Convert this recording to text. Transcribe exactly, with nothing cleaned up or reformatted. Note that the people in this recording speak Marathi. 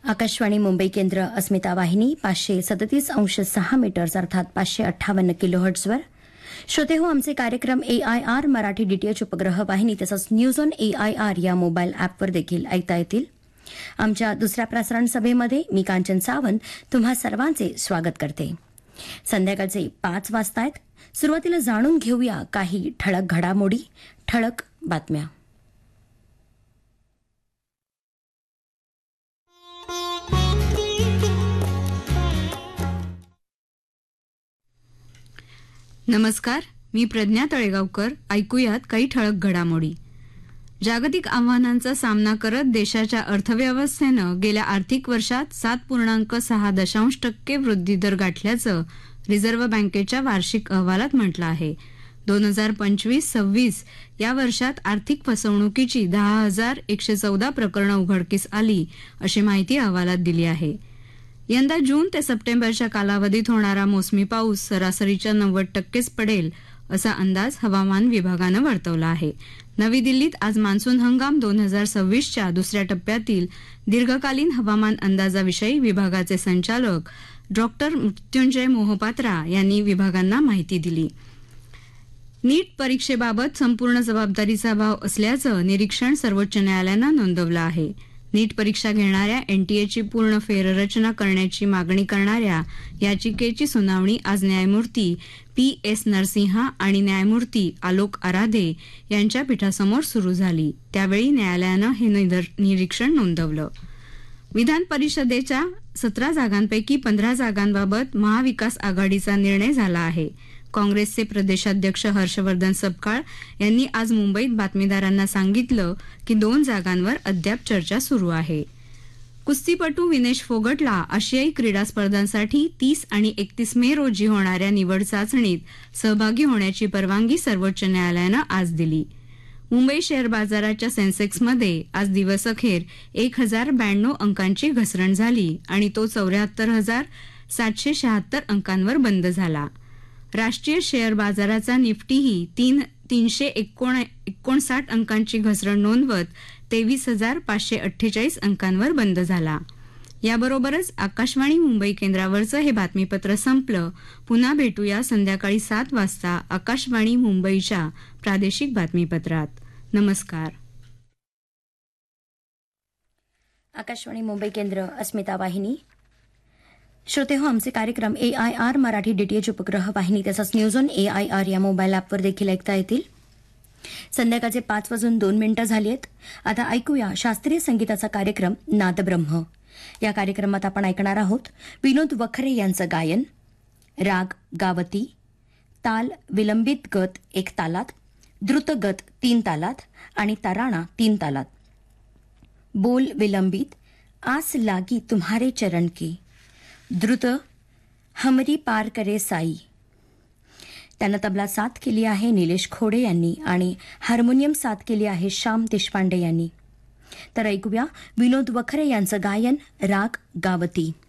आकाशवाणी मुंबई केंद्र अस्मिता वाहिनी पाचशे सदतीस अंश सहा मीटर्स अर्थात पाचशे अठ्ठावन्न किलोहर्ट्झवर. श्रोते हो, आमचे कार्यक्रम ए आय आर मराठी डीटीएच उपग्रह वाहिनी तसंच news on A I R या मोबाईल ॲपवर देखील ऐकता येतील. आमच्या दुसऱ्या प्रसारण सभेमध्ये मी कांचन सावंत तुम्हा सर्वांचे स्वागत करते. संध्याकाळचे पाच वाजतायत. सुरुवातीला जाणून घेऊया काही ठळक घडामोडी, ठळक बातम्या. नमस्कार, मी प्रज्ञा तळेगावकर. ऐकूयात काही ठळक घडामोडी. जागतिक आव्हानांचा सामना करत देशाच्या अर्थव्यवस्थेनं गेल्या आर्थिक वर्षात सात पूर्णांक सहा दशांश टक्के वृद्धिदर गाठल्याचं रिझर्व्ह बँकेच्या वार्षिक अहवालात म्हटलं आहे. दोन हजार पंचवीस सव्वीस या वर्षात आर्थिक फसवणुकीची दहा हजार एकशे चौदा प्रकरणं उघडकीस आली, अशी माहिती अहवालात दिली आहे. यंदा जून ते सप्टेंबरच्या कालावधीत होणारा मोसमी पाऊस सरासरीच्या नव्वद टक्केच पडेल, असा अंदाज हवामान विभागानं वर्तवला आहे. नवी दिल्लीत आज मान्सून हंगाम दोन हजार सव्वीसच्या दुसऱ्या टप्प्यातील दीर्घकालीन हवामान अंदाजाविषयी विभागाचे संचालक डॉक्टर मृत्युंजय मोहपात्रा यांनी विभागांना माहिती दिली. नीट परीक्षेबाबत संपूर्ण जबाबदारीचा भाव असल्याचं निरीक्षण सर्वोच्च न्यायालयानं नोंदवलं आहे. नीट परीक्षा घेणाऱ्या एनटीएची पूर्ण फेररचना करण्याची मागणी करणाऱ्या याचिकेची सुनावणी आज न्यायमूर्ती पी एस नरसिंहा आणि न्यायमूर्ती आलोक आराधे यांच्या पीठासमोर सुरू झाली. त्यावेळी न्यायालयानं हे निरीक्षण नोंदवलं. विधान परिषदेच्या सतरा जागांपैकी पंधरा जागांबाबत महाविकास आघाडीचा निर्णय झाला आहे. काँग्रेसचे प्रदेशाध्यक्ष हर्षवर्धन सपकाळ यांनी आज मुंबईत बातमीदारांना सांगितलं की दोन जागांवर अद्याप चर्चा सुरू आहे. कुस्तीपटू विनेश फोगटला आशियाई क्रीडा स्पर्धांसाठी तीस आणि एकतीस मे रोजी होणाऱ्या निवड चाचणीत सहभागी होण्याची परवानगी सर्वोच्च न्यायालयानं आज दिली. मुंबई शेअर बाजाराच्या सेन्सेक्समध्ये आज दिवसअखेर एक हजार ब्याण्णव अंकांची घसरण झाली आणि तो चौऱ्याहत्तर हजार सातशे शहात्तर अंकांवर बंद झाला. राष्ट्रीय शेअर बाजाराचा निफ्टीही तीन तीनशे एकोण एकोणसाठ अंकांची घसरण नोंदवत तेवीस हजार पाचशे अठ्ठेचाळीस अंकांवर बंद झाला. याबरोबरच आकाशवाणी मुंबई केंद्रावरचं हे बातमीपत्र संपलं. पुन्हा भेटूया संध्याकाळी सात वाजता आकाशवाणी मुंबईच्या प्रादेशिक बातमीपत्रात. नमस्कार. आकाशवाणी मुंबई केंद्र अस्मिता वाहिनी. श्रोते हो, आमचे कार्यक्रम ए आय आर मराठी डीटीएच उपग्रह वाहिनी तसंच news on A I R या मोबाईल ॲपवर देखील ऐकता येतील. संध्याकाळचे पाच वाजून दोन मिनिटं झाली आहेत. आता ऐकूया शास्त्रीय संगीताचा कार्यक्रम नादब्रह्म. या कार्यक्रमात आपण ऐकणार आहोत विनोद वखरे यांचं गायन. राग गावती, ताल विलंबित गत एक तालात, द्रुत गत तीन तालात आणि तराणा तीन तालात. बोल विलंबित आस लागी तुम्हारे चरण की, द्रुत हमरी पार करे साई. त्यांना तबला साथ केली आहे निलेश खोडे यांनी आणि हार्मोनियम साथ केली आहे श्याम देशपांडे यांनी. तर ऐकूया विनोद वखरे यांचं गायन राग गावती.